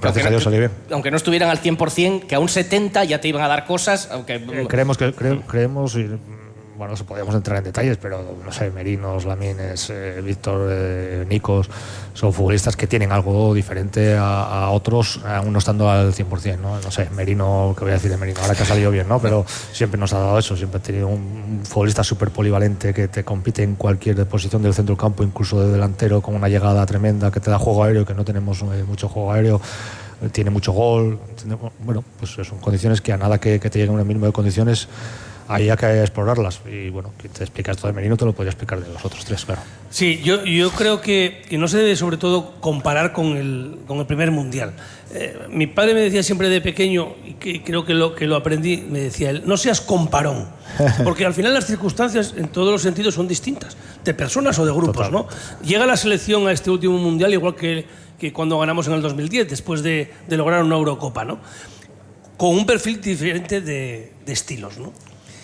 gracias a Dios salió bien. Aunque no estuvieran al 100%, que a un 70% ya te iban a dar cosas, aunque... Creemos y, bueno, podríamos entrar en detalles, pero no sé, Merinos, Lamines, Víctor, Nikos, son futbolistas que tienen algo diferente a otros, aún no estando al 100%, ¿no? No sé, Merino, ¿qué voy a decir de Merino? Ahora que ha salido bien, ¿no? Pero siempre nos ha dado eso, siempre ha tenido un futbolista súper polivalente que te compite en cualquier posición del centro del campo, incluso de delantero, con una llegada tremenda, que te da juego aéreo, que no tenemos mucho juego aéreo, tiene mucho gol. Bueno, pues son condiciones que a nada que te lleguen un mínimo de condiciones, ahí hay que explorarlas. Y bueno, que te explica esto de Merino, te lo podría explicar de los otros tres, claro. Sí, yo creo que no se debe sobre todo comparar con el primer mundial. Mi padre me decía siempre de pequeño, y que creo que lo aprendí, me decía él, no seas comparón, porque al final las circunstancias en todos los sentidos son distintas, de personas o de grupos, ¿no? Llega la selección a este último mundial igual que cuando ganamos en el 2010, después de lograr una Eurocopa, ¿no? Con un perfil diferente de estilos, ¿no?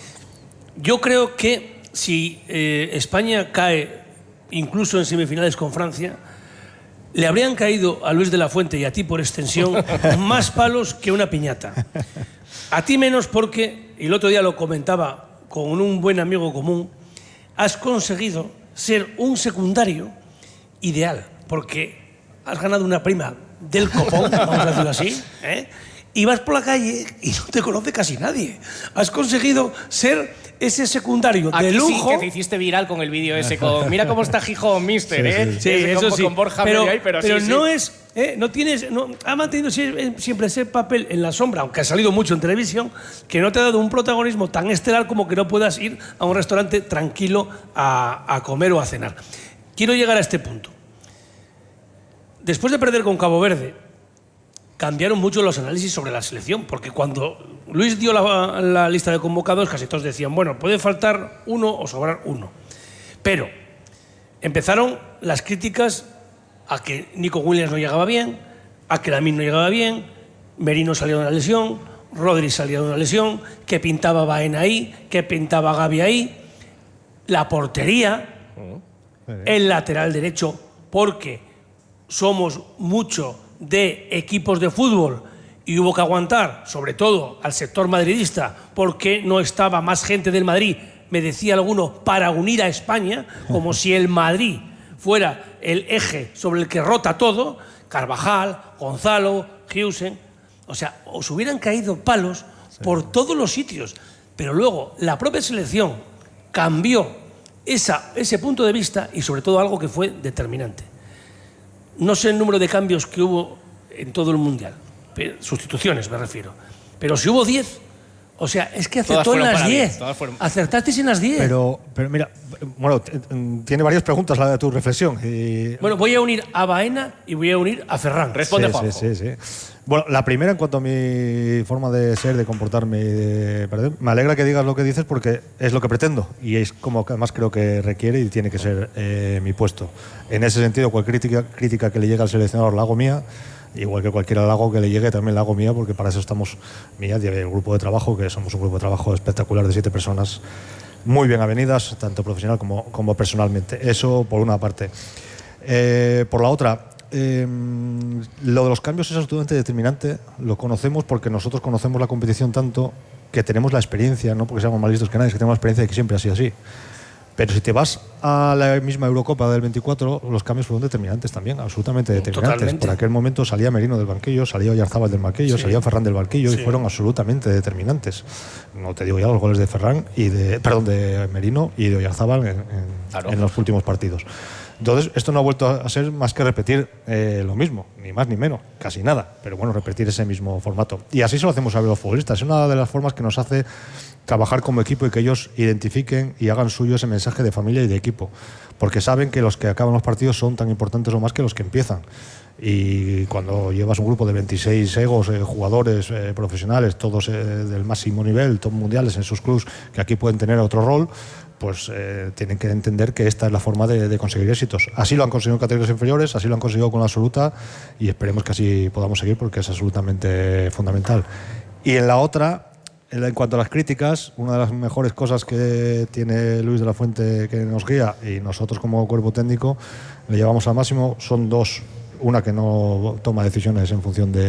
Yo creo que si España cae incluso en semifinales con Francia, le habrían caído a Luis de la Fuente y a ti por extensión más palos que una piñata. A ti menos porque, y el otro día lo comentaba con un buen amigo común, has conseguido ser un secundario ideal, porque has ganado una prima del copón, vamos a decirlo así, y vas por la calle y no te conoce casi nadie. Has conseguido ser ese secundario de lujo. Sí que te hiciste viral con el vídeo ese, con mira cómo está Gijón, mister, Sí, eso sí. Con Borja pero sí, no es... ha mantenido siempre ese papel en la sombra, aunque ha salido mucho en televisión, que no te ha dado un protagonismo tan estelar como que no puedas ir a un restaurante tranquilo a comer o a cenar. Quiero llegar a este punto. Después de perder con Cabo Verde, cambiaron mucho los análisis sobre la selección, porque cuando Luis dio la lista de convocados, casi todos decían, bueno, puede faltar uno o sobrar uno. Pero empezaron las críticas a que Nico Williams no llegaba bien, a que Lamine no llegaba bien, Merino salió de una lesión, Rodri salió de una lesión, que pintaba Baena ahí, que pintaba Gavi ahí, la portería, el lateral derecho, porque somos mucho de equipos de fútbol y hubo que aguantar, sobre todo al sector madridista, porque no estaba más gente del Madrid, me decía alguno, para unir a España, como si el Madrid fuera el eje sobre el que rota todo. Carvajal, Gonzalo, Heusen, o sea, os hubieran caído palos por todos los sitios, pero luego la propia selección cambió ese punto de vista y sobre todo algo que fue determinante. No sé el número de cambios que hubo en todo el Mundial, sustituciones me refiero, pero si hubo 10, o sea, es que acertó en las 10, acertasteis en las 10. Pero mira, bueno, tiene varias preguntas la de tu reflexión. Bueno, voy a unir a Baena y voy a unir a Ferran. Responde, Juanjo. Sí. Bueno, la primera, en cuanto a mi forma de ser, de comportarme, me alegra que digas lo que dices porque es lo que pretendo y es como que además creo que requiere y tiene que ser mi puesto. En ese sentido, cualquier crítica que le llegue al seleccionador la hago mía, igual que cualquier halago que le llegue también la hago mía, porque para eso estamos mía y el grupo de trabajo, que somos un grupo de trabajo espectacular de 7 personas muy bien avenidas, tanto profesional como personalmente. Eso por una parte. Por la otra, lo de los cambios es absolutamente determinante. Lo conocemos porque nosotros conocemos la competición tanto que tenemos la experiencia, no porque seamos más listos que nadie, es que tenemos la experiencia de que siempre ha sido así. Pero si te vas a la misma Eurocopa del 24, los cambios fueron determinantes también, absolutamente determinantes. Totalmente. Por aquel momento salía Merino del banquillo, salía Oyarzábal del banquillo, salía Ferran del banquillo y fueron absolutamente determinantes. No te digo ya los goles de Ferran de Merino y de Oyarzábal en los últimos partidos. Entonces, esto no ha vuelto a ser más que repetir lo mismo, ni más ni menos, casi nada, pero bueno, repetir ese mismo formato. Y así se lo hacemos a los futbolistas. Es una de las formas que nos hace trabajar como equipo y que ellos identifiquen y hagan suyo ese mensaje de familia y de equipo, porque saben que los que acaban los partidos son tan importantes o más que los que empiezan. Y cuando llevas un grupo de 26 jugadores profesionales, todos del máximo nivel, top mundiales en sus clubs, que aquí pueden tener otro rol, pues tienen que entender que esta es la forma de conseguir éxitos. Así lo han conseguido en categorías inferiores, así lo han conseguido con la absoluta y esperemos que así podamos seguir porque es absolutamente fundamental. Y en la otra, en cuanto a las críticas, una de las mejores cosas que tiene Luis de la Fuente que nos guía y nosotros como cuerpo técnico le llevamos al máximo son dos. Una, que no toma decisiones en función de